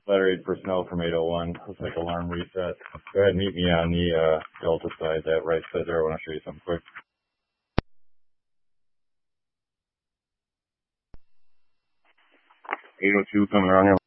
Letter 8 personnel from 801. Looks like alarm reset. Go ahead and meet me on the Delta side, that right side there. I want to show you something quick. 802 coming around here.